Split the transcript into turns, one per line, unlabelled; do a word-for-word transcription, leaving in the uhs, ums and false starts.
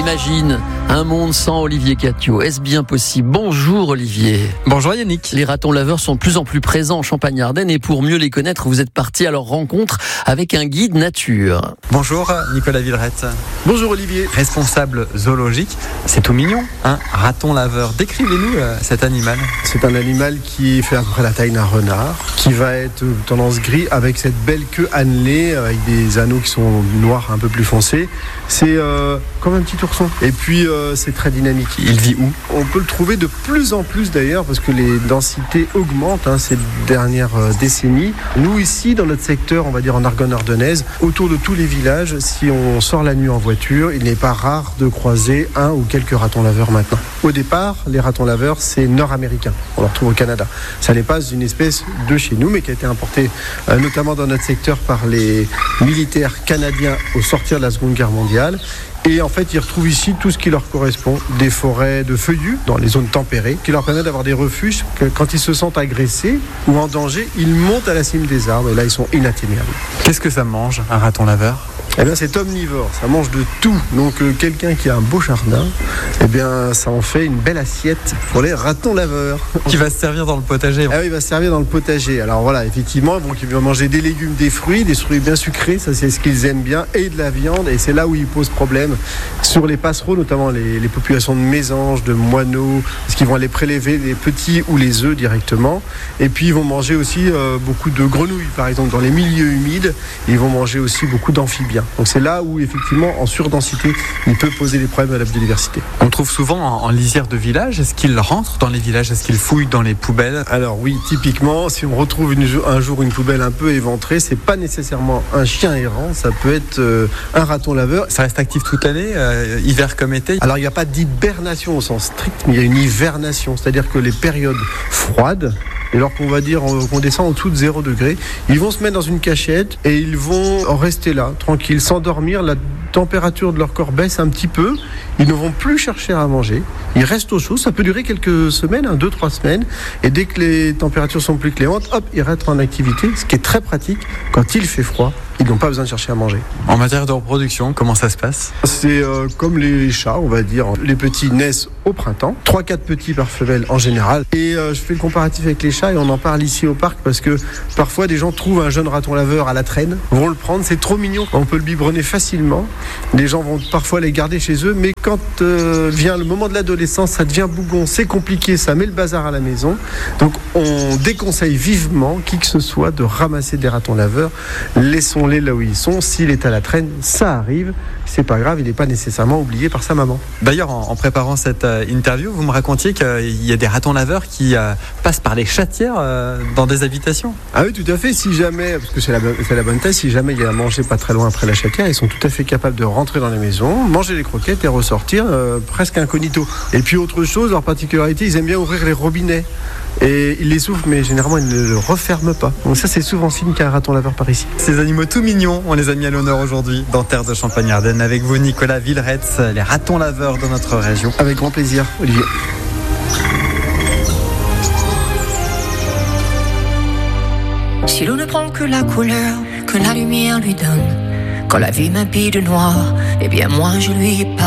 Imagine un monde sans Olivier Catio. Est-ce bien possible? Bonjour Olivier.
Bonjour Yannick.
Les ratons laveurs sont de plus en plus présents en Champagne-Ardenne et pour mieux les connaître, vous êtes parti à leur rencontre avec un guide nature.
Bonjour Nicolas Villerette.
Bonjour Olivier.
Responsable zoologique. C'est tout mignon, un raton laveur. Décrivez-nous euh, cet animal.
C'est un animal qui fait à peu près la taille d'un renard, qui va être tendance gris avec cette belle queue annelée, avec des anneaux qui sont noirs un peu plus foncés. C'est euh, comme un petit ourson. Et puis euh, c'est très dynamique.
Il vit où?
On peut le trouver de plus en plus d'ailleurs parce que les densités augmentent hein, ces dernières euh, décennies. Nous ici dans notre secteur, on va dire en Argonne-Ardennaise, autour de tous les villages, si on sort la nuit en voiture, il n'est pas rare de croiser un ou quelques ratons laveurs maintenant. Au départ, les ratons laveurs, c'est nord-américain. On les retrouve au Canada. Ça n'est pas une espèce de chez nous, mais qui a été importée euh, notamment dans notre secteur par les militaires canadiens au sortir de la Seconde Guerre mondiale. Et en fait, ils retrouvent ici tout ce qui leur correspond. Des forêts de feuillus dans les zones tempérées qui leur permettent d'avoir des refuges que quand ils se sentent agressés ou en danger, ils montent à la cime des arbres et là, ils sont inatteignables.
Qu'est-ce que ça mange, un raton laveur?
Eh bien, c'est omnivore, ça mange de tout. Donc, euh, quelqu'un qui a un beau jardin, eh bien, ça en fait une belle assiette pour les ratons laveurs.
Qui va se servir dans le potager.
Ah oui, il va se servir dans le potager. Alors voilà, effectivement, donc, ils vont manger des légumes, des fruits, des fruits bien sucrés, ça c'est ce qu'ils aiment bien, et de la viande. Et c'est là où ils posent problème sur les passereaux, notamment les, les populations de mésanges, de moineaux, parce qu'ils vont aller prélever les petits ou les œufs directement. Et puis, ils vont manger aussi euh, beaucoup de grenouilles, par exemple, dans les milieux humides. Ils vont manger aussi beaucoup d'amphibiens. Donc c'est là où effectivement en surdensité il peut poser des problèmes à la biodiversité.
On le trouve souvent en, en lisière de village. Est-ce qu'il rentre dans les villages? Est-ce qu'il fouille dans les poubelles?
Alors oui, typiquement si on retrouve une, un jour une poubelle un peu éventrée, c'est pas nécessairement un chien errant, ça peut être euh, un raton laveur.
Ça reste actif toute l'année, euh, hiver comme été?
Alors il n'y a pas d'hibernation au sens strict, mais il y a une hivernation, c'est-à-dire que les périodes froides, et alors qu'on va dire qu'on descend en dessous de zéro degré, ils vont se mettre dans une cachette et ils vont rester là, tranquilles, s'endormir. La température de leur corps baisse un petit peu. Ils ne vont plus chercher à manger. Ils restent au chaud. Ça peut durer quelques semaines, hein, deux, trois semaines. Et dès que les températures sont plus clémentes, hop, ils rentrent en activité. Ce qui est très pratique quand il fait froid. Ils n'ont pas besoin de chercher à manger.
En matière de reproduction, comment ça se passe?
C'est euh, comme les chats, on va dire. Les petits naissent au printemps. trois quatre petits par femelle en général. Et euh, je fais le comparatif avec les chats et on en parle ici au parc parce que parfois des gens trouvent un jeune raton laveur à la traîne, vont le prendre, c'est trop mignon. On peut le biberonner facilement. Les gens vont parfois les garder chez eux, mais quand euh, vient le moment de l'adolescence, ça devient bougon, c'est compliqué, ça met le bazar à la maison. Donc on déconseille vivement qui que ce soit de ramasser des ratons laveurs. Laissons-les là où ils sont. S'il est à la traîne, ça arrive. C'est pas grave, il n'est pas nécessairement oublié par sa maman.
D'ailleurs, en, en préparant cette euh, interview, vous me racontiez qu'il y a des ratons laveurs qui euh, passent par les chatières euh, dans des habitations.
Ah oui, tout à fait. Si jamais, parce que c'est la, c'est la bonne taille, si jamais il y a à manger pas très loin après la chatière, ils sont tout à fait capables de rentrer dans les maisons, manger les croquettes et ressortir euh, presque incognito. Et puis autre chose, leur particularité, ils aiment bien ouvrir les robinets. Et ils les ouvrent, mais généralement ils ne le referment pas. Donc ça, c'est souvent signe qu'il y a un raton laveur par ici.
Ces animaux tout mignons, on les a mis à l'honneur aujourd'hui dans Terre de Champagne-Ardenne avec vous, Nicolas Villerette, les ratons laveurs de notre région.
Avec grand plaisir, Olivier.
Si l'on ne prend que la couleur que la lumière lui donne, quand la vie m'habille de noir, eh bien moi je lui parle.